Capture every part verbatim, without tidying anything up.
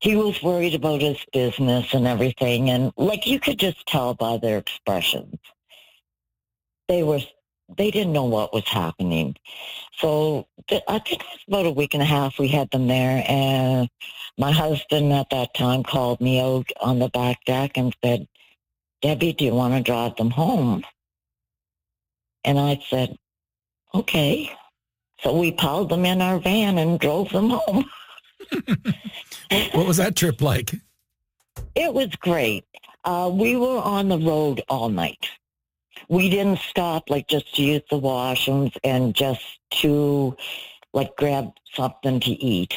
he was worried about his business and everything. And like you could just tell by their expressions, they were, they didn't know what was happening. So th- I think it was about a week and a half we had them there. And my husband at that time called me out on the back deck and said, Debbie, do you want to drive them home? And I said, okay. So we piled them in our van and drove them home. What was that trip like? It was great. Uh, we were on the road all night. We didn't stop, like, just to use the washrooms and just to, like, grab something to eat.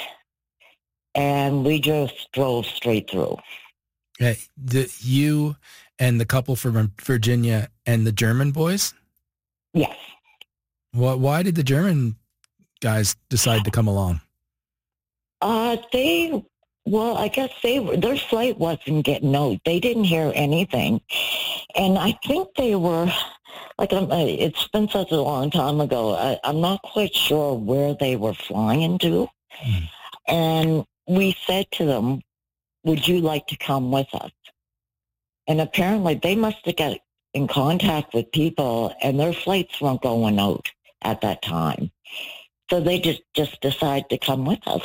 And we just drove straight through. Hey, the, you and the couple from Virginia and the German boys? Yes. What? Why did the German guys decide to come along? Uh, they, well, I guess they were, their flight wasn't getting out. They didn't hear anything. And I think they were, like, I'm, it's been such a long time ago. I, I'm not quite sure where they were flying to. Mm. And we said to them, would you like to come with us? And apparently they must have got in contact with people and their flights weren't going out at that time. So they just, just decided to come with us.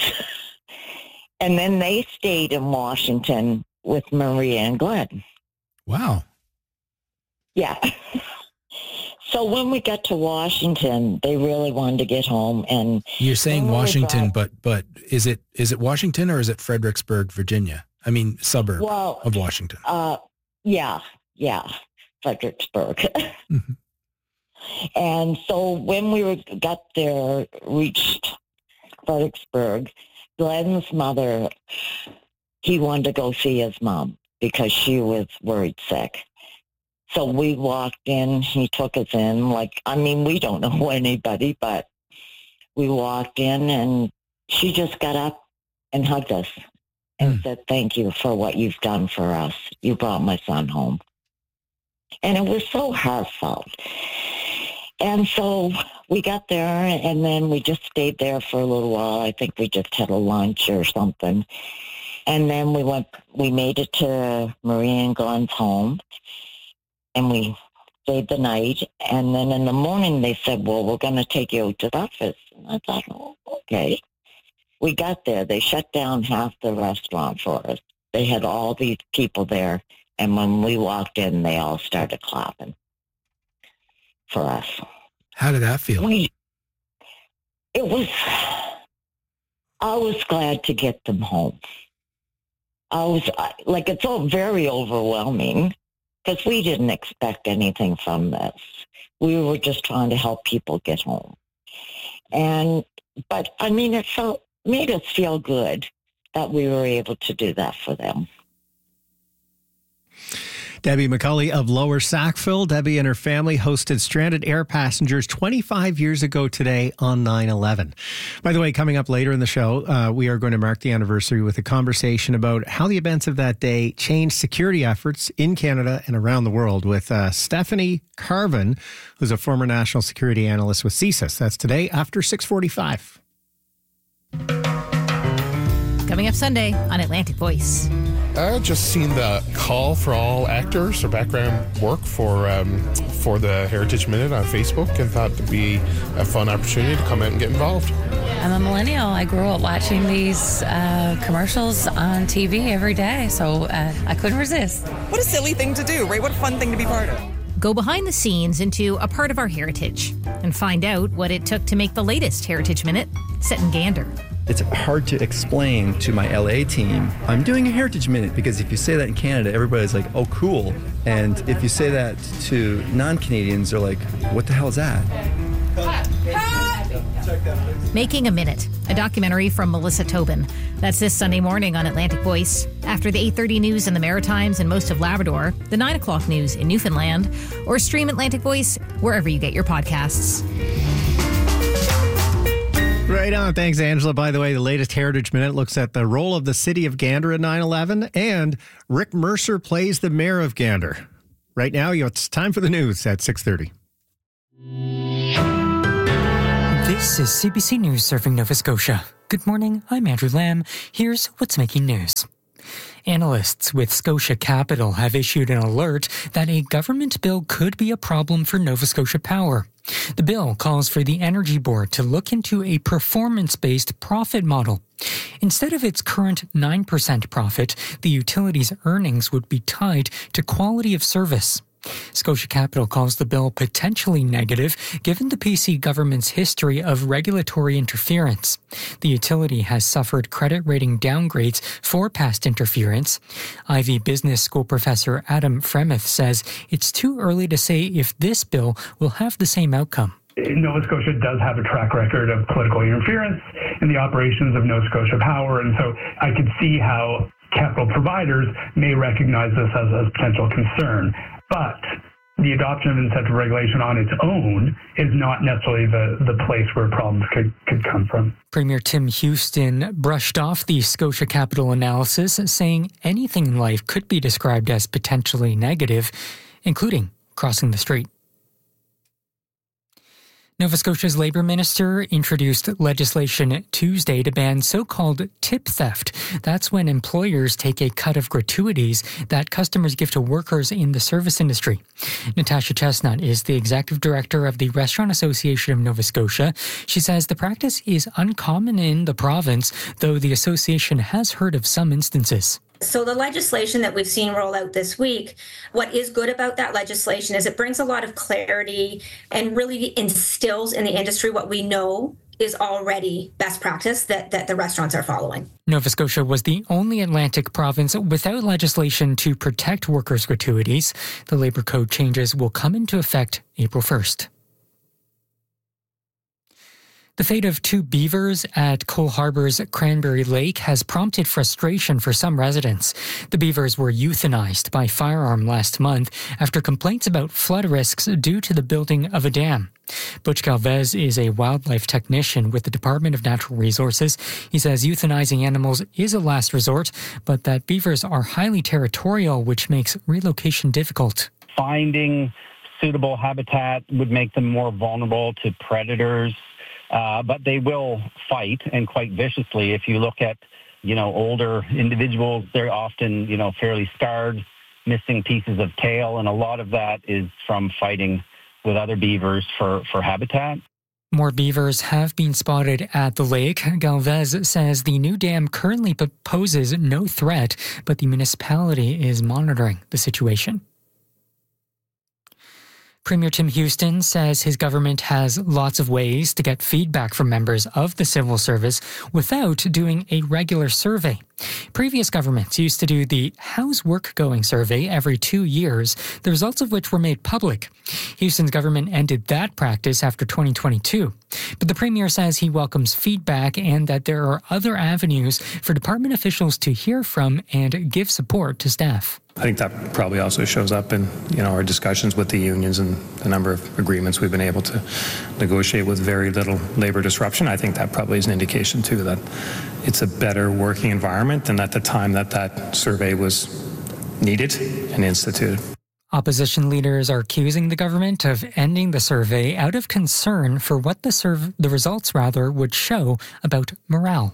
And then they stayed in Washington with Maria and Glenn. Wow. Yeah. So when we got to Washington, they really wanted to get home. And you're saying Washington, but but is it is it Washington or is it Fredericksburg, Virginia? I mean, suburb well, of Washington. Uh, yeah, yeah, Fredericksburg. Mm-hmm. And so when we were, got there, reached Fredericksburg, Glenn's mother, he wanted to go see his mom because she was worried sick. So we walked in, he took us in, like, I mean, we don't know anybody, but we walked in and she just got up and hugged us and mm. said, thank you for what you've done for us. You brought my son home. And it was so heartfelt. And so we got there, and then we just stayed there for a little while. I think we just had a lunch or something. And then we went, we made it to Maria and Glenn's home, and we stayed the night. And then in the morning, they said, well, we're going to take you out to breakfast. And I thought, oh, okay. We got there. They shut down half the restaurant for us. They had all these people there. And when we walked in, they all started clapping for us. How did that feel? We, it was, I was glad to get them home. I was, like, it's all very overwhelming because we didn't expect anything from this. We were just trying to help people get home. And, but, I mean, it felt, made us feel good that we were able to do that for them. Debbie McCulley of Lower Sackville. Debbie and her family hosted stranded air passengers twenty-five years ago today on nine eleven. By the way, coming up later in the show, uh, we are going to mark the anniversary with a conversation about how the events of that day changed security efforts in Canada and around the world with uh, Stephanie Carvin, who's a former national security analyst with C S I S. That's today after six forty-five. Coming up Sunday on Atlantic Voice. I just seen the call for all actors or background work for um, for the Heritage Minute on Facebook and thought it'd be a fun opportunity to come out and get involved. I'm a millennial. I grew up watching these uh, commercials on T V every day, so uh, I couldn't resist. What a silly thing to do, right? What a fun thing to be part of. Go behind the scenes into a part of our heritage and find out what it took to make the latest Heritage Minute set in Gander. It's hard to explain to my L A team, I'm doing a Heritage Minute, because if you say that in Canada, everybody's like, oh, cool. And if you say that to non-Canadians, they're like, what the hell is that? Making a Minute, a documentary from Melissa Tobin. That's this Sunday morning on Atlantic Voice. After the eight thirty news in the Maritimes and most of Labrador, the nine o'clock news in Newfoundland, or stream Atlantic Voice wherever you get your podcasts. Right on. Thanks, Angela. By the way, the latest Heritage Minute looks at the role of the city of Gander at nine eleven, and Rick Mercer plays the mayor of Gander. Right now, it's time for the news at six thirty. This is C B C News serving Nova Scotia. Good morning, I'm Andrew Lamb. Here's what's making news. Analysts with Scotia Capital have issued an alert that a government bill could be a problem for Nova Scotia Power. The bill calls for the Energy Board to look into a performance-based profit model. Instead of its current nine percent profit, the utility's earnings would be tied to quality of service. Scotia Capital calls the bill potentially negative, given the P C government's history of regulatory interference. The utility has suffered credit rating downgrades for past interference. Ivey Business School professor Adam Fremeth says it's too early to say if this bill will have the same outcome. Nova Scotia does have a track record of political interference in the operations of Nova Scotia Power, and so I could see how capital providers may recognize this as a potential concern. But the adoption of incentive regulation on its own is not necessarily the, the place where problems could, could come from. Premier Tim Houston brushed off the Scotia Capital analysis, saying anything in life could be described as potentially negative, including crossing the street. Nova Scotia's Labour Minister introduced legislation Tuesday to ban so-called tip theft. That's when employers take a cut of gratuities that customers give to workers in the service industry. Natasha Chestnut is the executive director of the Restaurant Association of Nova Scotia. She says the practice is uncommon in the province, though the association has heard of some instances. So the legislation that we've seen roll out this week, what is good about that legislation is it brings a lot of clarity and really instills in the industry what we know is already best practice that, that the restaurants are following. Nova Scotia was the only Atlantic province without legislation to protect workers' gratuities. The Labour Code changes will come into effect April first. The fate of two beavers at Cole Harbour's Cranberry Lake has prompted frustration for some residents. The beavers were euthanized by firearm last month after complaints about flood risks due to the building of a dam. Butch Galvez is a wildlife technician with the Department of Natural Resources. He says euthanizing animals is a last resort, but that beavers are highly territorial, which makes relocation difficult. Finding suitable habitat would make them more vulnerable to predators. Uh, but they will fight, and quite viciously. If you look at, you know, older individuals, they're often, you know, fairly scarred, missing pieces of tail, and a lot of that is from fighting with other beavers for, for habitat. More beavers have been spotted at the lake. Galvez says the new dam currently poses no threat, but the municipality is monitoring the situation. Premier Tim Houston says his government has lots of ways to get feedback from members of the civil service without doing a regular survey. Previous governments used to do the How's Work Going survey every two years, the results of which were made public. Houston's government ended that practice after twenty twenty-two. But the Premier says he welcomes feedback and that there are other avenues for department officials to hear from and give support to staff. I think that probably also shows up in, you know, our discussions with the unions and the number of agreements we've been able to negotiate with very little labor disruption. I think that probably is an indication, too, that it's a better working environment than at the time that that survey was needed and instituted. Opposition leaders are accusing the government of ending the survey out of concern for what the, serv- the results rather would show about morale.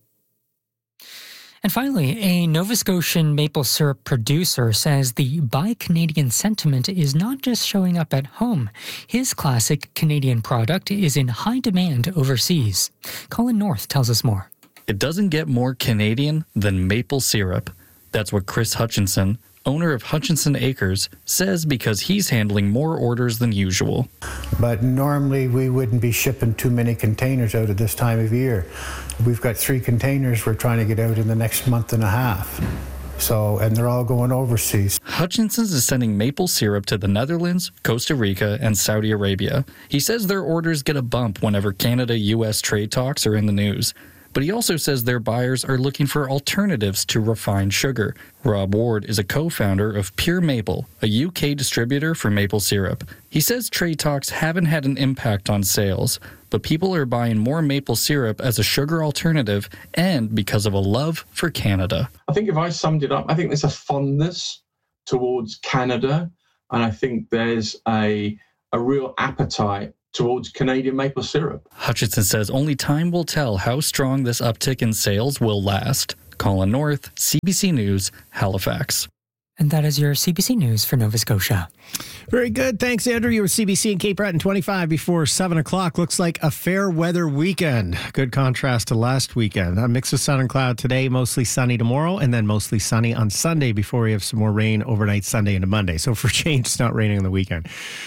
And finally, a Nova Scotian maple syrup producer says the Buy Canadian sentiment is not just showing up at home. His classic Canadian product is in high demand overseas. Colin North tells us more. It doesn't get more Canadian than maple syrup. That's what Chris Hutchinson, owner of Hutchinson Acres, says because he's handling more orders than usual. But normally we wouldn't be shipping too many containers out at this time of year. We've got three containers we're trying to get out in the next month and a half. So, and they're all going overseas. Hutchinson's is sending maple syrup to the Netherlands, Costa Rica, and Saudi Arabia. He says their orders get a bump whenever Canada U S trade talks are in the news. But he also says their buyers are looking for alternatives to refined sugar. Rob Ward is a co-founder of Pure Maple, a U K distributor for maple syrup. He says trade talks haven't had an impact on sales, but people are buying more maple syrup as a sugar alternative and because of a love for Canada. I think if I summed it up, I think there's a fondness towards Canada, and I think there's a a real appetite towards Canadian maple syrup. Hutchinson says only time will tell how strong this uptick in sales will last. Colin North, C B C News, Halifax. And that is your C B C News for Nova Scotia. Very good. Thanks, Andrew. You were C B C and Cape Breton twenty-five before seven o'clock. Looks like a fair weather weekend. Good contrast to last weekend. A mix of sun and cloud today, mostly sunny tomorrow, and then mostly sunny on Sunday before we have some more rain overnight Sunday into Monday. So for change, it's not raining on the weekend.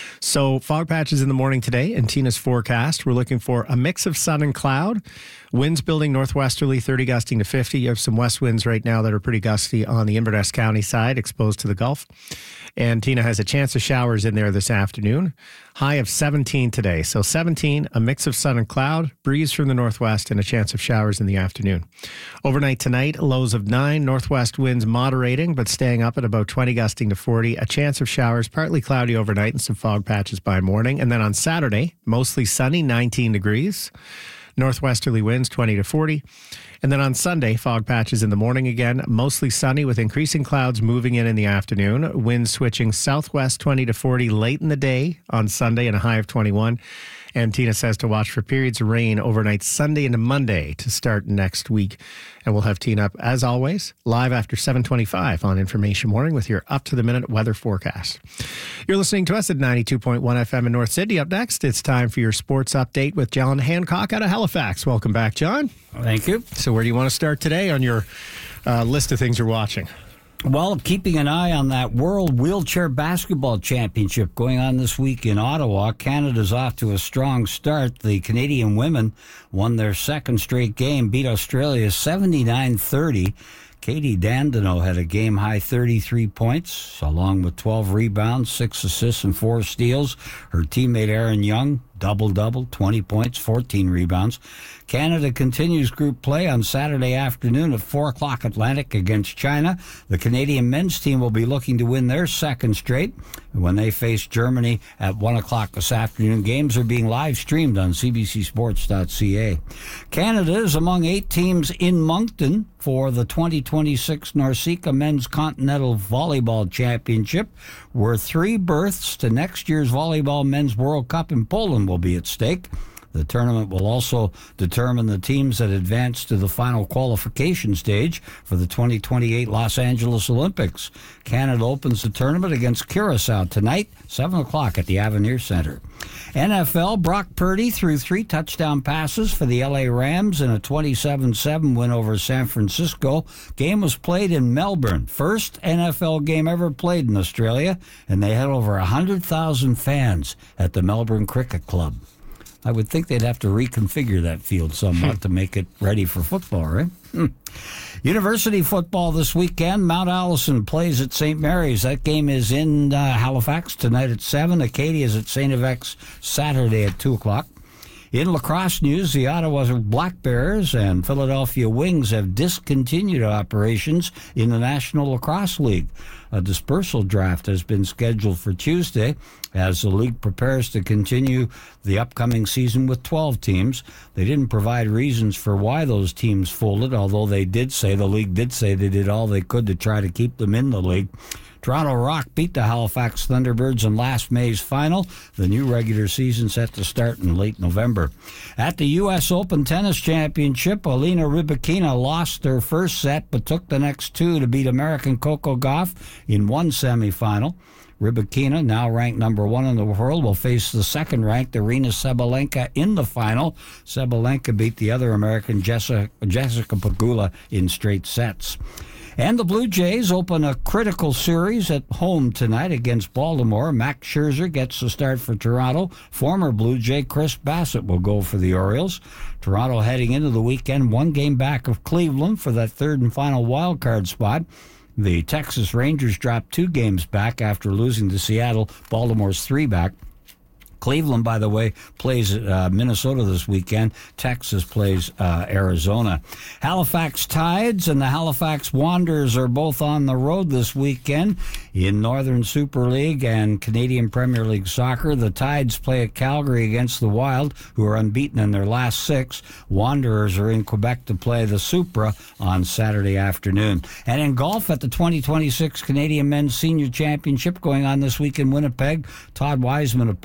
So fog patches in the morning today in Tina's forecast. We're looking for a mix of sun and cloud. Winds building northwesterly, thirty gusting to fifty. You have some west winds right now that are pretty gusty on the Inverness County side, exposed to the Gulf. And Tina has a chance of showers in there this afternoon. High of seventeen today. So seventeen, a mix of sun and cloud, breeze from the northwest, and a chance of showers in the afternoon. Overnight tonight, lows of nine, northwest winds moderating, but staying up at about twenty gusting to forty. A chance of showers, partly cloudy overnight and some fog patches by morning. And then on Saturday, mostly sunny, nineteen degrees. Northwesterly winds twenty to forty. And then on Sunday, fog patches in the morning again, mostly sunny with increasing clouds moving in in the afternoon. Winds switching southwest twenty to forty late in the day on Sunday and a high of twenty-one. And Tina says to watch for periods of rain overnight Sunday into Monday to start next week. And we'll have Tina up, as always, live after seven twenty-five on Information Morning with your up-to-the-minute weather forecast. You're listening to us at ninety-two point one F M in North Sydney. Up next, it's time for your sports update with John Hancock out of Halifax. Welcome back, John. Thank you. So where do you want to start today on your uh, list of things you're watching? Well, keeping an eye on that World Wheelchair Basketball Championship going on this week in Ottawa. Canada's off to a strong start. The Canadian women won their second straight game, beat Australia seventy-nine thirty. Katie Dandino had a game-high thirty-three points, along with twelve rebounds, six assists, and four steals. Her teammate Erin Young, double-double, twenty points, fourteen rebounds. Canada continues group play on Saturday afternoon at four o'clock Atlantic against China. The Canadian men's team will be looking to win their second straight when they face Germany at one o'clock this afternoon. Games are being live-streamed on C B C sports dot C A. Canada is among eight teams in Moncton for the twenty twenty-six NORCECA Men's Continental Volleyball Championship, where three berths to next year's Volleyball Men's World Cup in Poland will be at stake. The tournament will also determine the teams that advance to the final qualification stage for the twenty twenty-eight Los Angeles Olympics. Canada opens the tournament against Curacao tonight, seven o'clock at the Avenir Center. N F L, Brock Purdy threw three touchdown passes for the L A Rams in a twenty-seven seven win over San Francisco. Game was played in Melbourne. First N F L game ever played in Australia, and they had over one hundred thousand fans at the Melbourne Cricket Club. I would think they'd have to reconfigure that field somewhat to make it ready for football, right? Hmm. University football this weekend. Mount Allison plays at Saint Mary's. That game is in uh, Halifax tonight at seven. Acadia is at Saint Yves Saturday at two o'clock. In lacrosse news, the Ottawa Black Bears and Philadelphia Wings have discontinued operations in the National Lacrosse League. A dispersal draft has been scheduled for Tuesday as the league prepares to continue the upcoming season with twelve teams. They didn't provide reasons for why those teams folded, although they did say, the league did say they did all they could to try to keep them in the league. Toronto Rock beat the Halifax Thunderbirds in last May's final. The new regular season set to start in late November. At the U S Open Tennis Championship, Alina Rybakina lost her first set but took the next two to beat American Coco Gauff in one semifinal. Rybakina, now ranked number one in the world, will face the second-ranked Arina Sabalenka in the final. Sabalenka beat the other American, Jessica, Jessica Pegula, in straight sets. And the Blue Jays open a critical series at home tonight against Baltimore. Max Scherzer gets the start for Toronto. Former Blue Jay Chris Bassett will go for the Orioles. Toronto heading into the weekend one game back of Cleveland for that third and final wild card spot. The Texas Rangers dropped two games back after losing to Seattle. Baltimore's three back. Cleveland, by the way, plays uh, Minnesota this weekend. Texas plays uh, Arizona. Halifax Tides and the Halifax Wanderers are both on the road this weekend in Northern Super League and Canadian Premier League Soccer. The Tides play at Calgary against the Wild, who are unbeaten in their last six. Wanderers are in Quebec to play the Supra on Saturday afternoon. And in golf at the twenty twenty-six Canadian Men's Senior Championship going on this week in Winnipeg, Todd Wiseman of Port Moody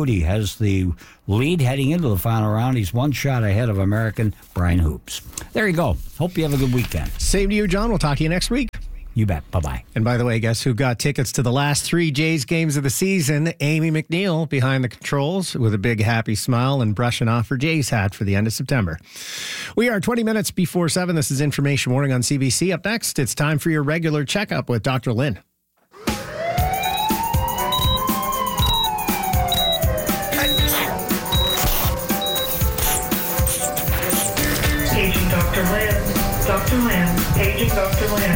Cody has the lead heading into the final round. He's one shot ahead of American Brian Hoops. There you go. Hope you have a good weekend. Same to you, John. We'll talk to you next week. You bet. Bye-bye. And by the way, guess who got tickets to the last three Jays games of the season? Amy McNeil behind the controls with a big happy smile and brushing off her Jays hat for the end of September. We are twenty minutes before seven. This is Information Morning on C B C. Up next, it's time for your regular checkup with Doctor Lynn. Paging Doctor Lynn. Doctor Lynn. Paging Doctor Lynn.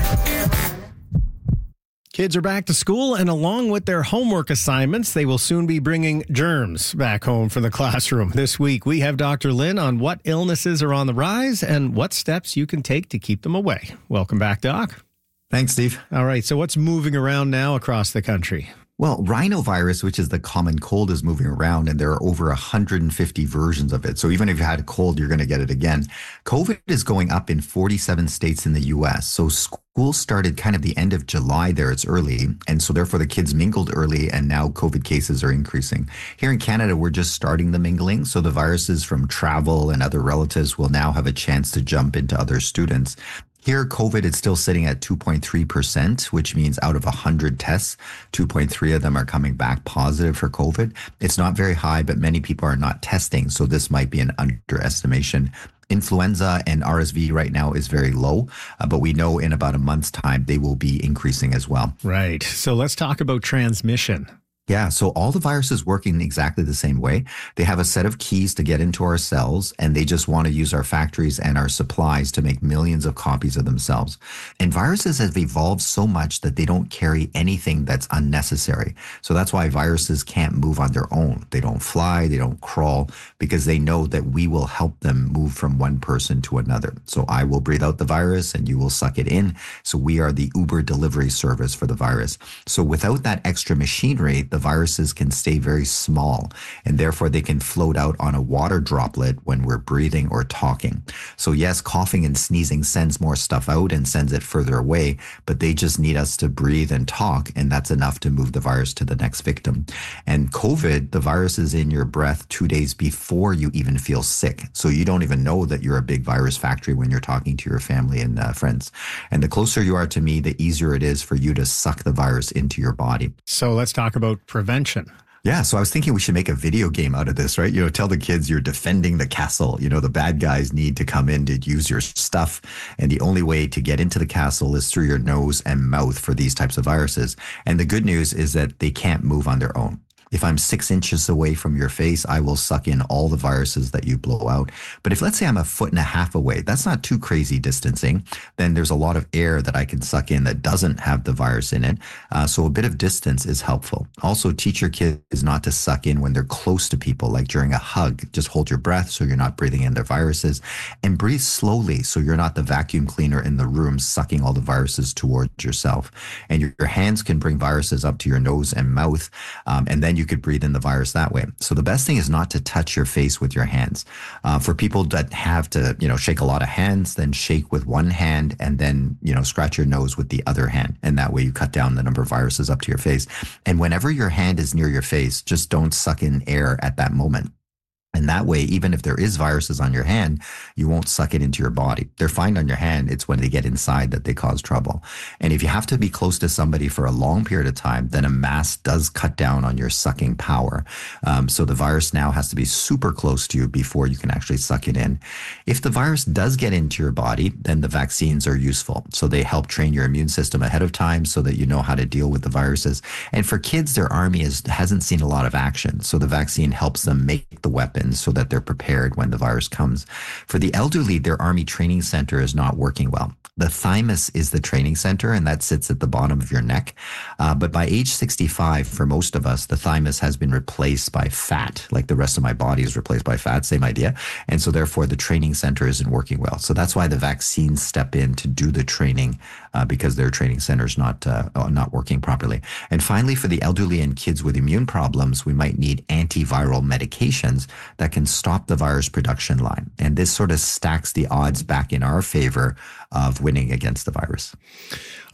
Kids are back to school, and along with their homework assignments, they will soon be bringing germs back home from the classroom. This week, we have Doctor Lynn on what illnesses are on the rise and what steps you can take to keep them away. Welcome back, Doc. Thanks, Steve. All right, so what's moving around now across the country? Well, rhinovirus, which is the common cold, is moving around, and there are over one hundred fifty versions of it. So even if you had a cold, you're going to get it again. COVID is going up in forty-seven states in the U S. So school started kind of the end of July there. It's early. And so therefore the kids mingled early, and now COVID cases are increasing. Here in Canada, we're just starting the mingling. So the viruses from travel and other relatives will now have a chance to jump into other students. Here, COVID is still sitting at two point three percent, which means out of one hundred tests, two point three of them are coming back positive for COVID. It's not very high, but many people are not testing, so this might be an underestimation. Influenza and R S V right now is very low, uh, but we know in about a month's time they will be increasing as well. Right. So let's talk about transmission. Yeah, so all the viruses work in exactly the same way. They have a set of keys to get into our cells, and they just want to use our factories and our supplies to make millions of copies of themselves. And viruses have evolved so much that they don't carry anything that's unnecessary. So that's why viruses can't move on their own. They don't fly, they don't crawl, because they know that we will help them move from one person to another. So I will breathe out the virus and you will suck it in. So we are the Uber delivery service for the virus. So without that extra machinery, the viruses can stay very small, and therefore they can float out on a water droplet when we're breathing or talking. So yes, coughing and sneezing sends more stuff out and sends it further away, but they just need us to breathe and talk, and that's enough to move the virus to the next victim. And COVID, the virus is in your breath two days before you even feel sick. So you don't even know that you're a big virus factory when you're talking to your family and uh, friends. And the closer you are to me, the easier it is for you to suck the virus into your body. So let's talk about prevention. Yeah, so I was thinking we should make a video game out of this, right? You know, tell the kids you're defending the castle. You know, the bad guys need to come in to use your stuff. And the only way to get into the castle is through your nose and mouth for these types of viruses. And the good news is that they can't move on their own. If I'm six inches away from your face, I will suck in all the viruses that you blow out. But if let's say I'm a foot and a half away, that's not too crazy distancing. Then there's a lot of air that I can suck in that doesn't have the virus in it. Uh, so a bit of distance is helpful. Also, teach your kids not to suck in when they're close to people, like during a hug. Just hold your breath so you're not breathing in their viruses, and breathe slowly so you're not the vacuum cleaner in the room sucking all the viruses towards yourself. And your, your hands can bring viruses up to your nose and mouth, um, and then you You could breathe in the virus that way. So the best thing is not to touch your face with your hands. Uh, for people that have to, you know, shake a lot of hands, then shake with one hand and then, you know, scratch your nose with the other hand. And that way you cut down the number of viruses up to your face. And whenever your hand is near your face, just don't suck in air at that moment. And that way, even if there is viruses on your hand, you won't suck it into your body. They're fine on your hand. It's when they get inside that they cause trouble. And if you have to be close to somebody for a long period of time, then a mask does cut down on your sucking power. Um, so the virus now has to be super close to you before you can actually suck it in. If the virus does get into your body, then the vaccines are useful. So they help train your immune system ahead of time so that you know how to deal with the viruses. And for kids, their army is, hasn't seen a lot of action. So the vaccine helps them make the weapon so that they're prepared when the virus comes. For the elderly, their army training center is not working well. The thymus is the training center, and that sits at the bottom of your neck. Uh, but by age sixty-five, for most of us, the thymus has been replaced by fat, like the rest of my body is replaced by fat, same idea. And so therefore, the training center isn't working well. So that's why the vaccines step in to do the training uh, because their training center is not, uh, not working properly. And finally, for the elderly and kids with immune problems, we might need antiviral medications that can stop the virus production line. And this sort of stacks the odds back in our favor of winning against the virus.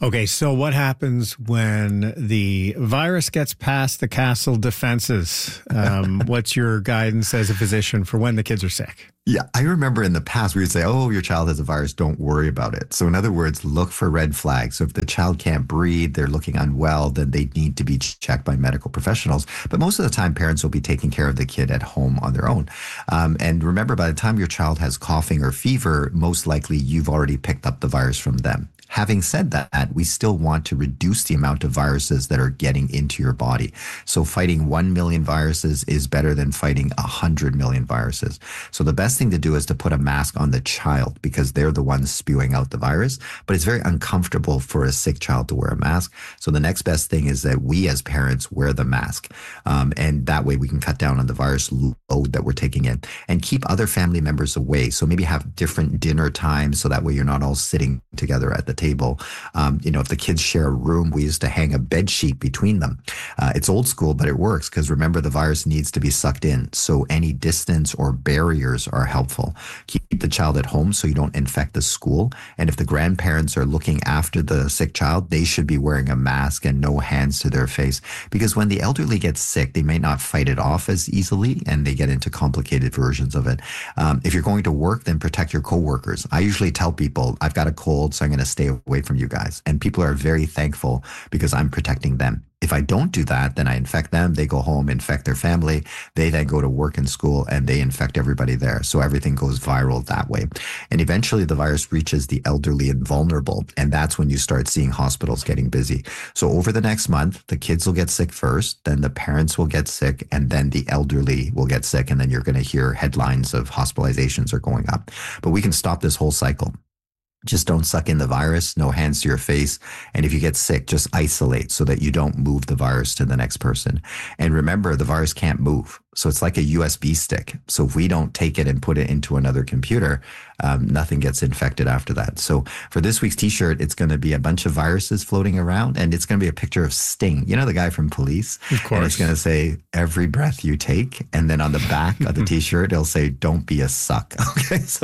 Okay, so what happens when the virus gets past the castle defenses? Um, what's your guidance as a physician for when the kids are sick? Yeah, I remember in the past we would say, oh, your child has a virus, don't worry about it. So in other words, look for red flags. So if the child can't breathe, they're looking unwell, then they need to be checked by medical professionals. But most of the time, parents will be taking care of the kid at home on their own. Um, and remember, by the time your child has coughing or fever, most likely you've already picked up the virus from them. Having said that, we still want to reduce the amount of viruses that are getting into your body. So fighting one million viruses is better than fighting one hundred million viruses. So the best thing to do is to put a mask on the child because they're the ones spewing out the virus. But it's very uncomfortable for a sick child to wear a mask. So the next best thing is that we as parents wear the mask. Um, and that way we can cut down on the virus load that we're taking in and keep other family members away. So maybe have different dinner times so that way you're not all sitting together at the table. Um, you know, if the kids share a room, we used to hang a bed sheet between them. Uh, it's old school, but it works because remember, the virus needs to be sucked in. So any distance or barriers are helpful. Keep the child at home so you don't infect the school. And if the grandparents are looking after the sick child, they should be wearing a mask and no hands to their face. Because when the elderly get sick, they may not fight it off as easily and they get into complicated versions of it. Um, if you're going to work, then protect your coworkers. I usually tell people, I've got a cold, so I'm going to stay away from you guys. And people are very thankful because I'm protecting them. If I don't do that, then I infect them. They go home, infect their family. They then go to work and school and they infect everybody there. So everything goes viral that way. And eventually the virus reaches the elderly and vulnerable. And that's when you start seeing hospitals getting busy. So over the next month, the kids will get sick first, then the parents will get sick, and then the elderly will get sick. And then you're going to hear headlines of hospitalizations are going up. But we can stop this whole cycle. Just don't suck in the virus, no hands to your face. And if you get sick, just isolate so that you don't move the virus to the next person. And remember, the virus can't move. So it's like a U S B stick. So if we don't take it and put it into another computer, um, nothing gets infected after that. So for this week's t-shirt, it's going to be a bunch of viruses floating around and it's going to be a picture of Sting. You know, the guy from Police? Of course. And it's going to say, every breath you take. And then on the back of the t-shirt, it'll say, don't be a suck. Okay, so...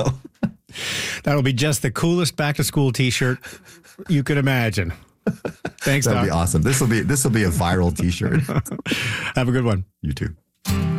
That'll be just the coolest back to school t-shirt you could imagine. Thanks, That'll Doc. be awesome. This will be this will be a viral t-shirt. Have a good one. You too.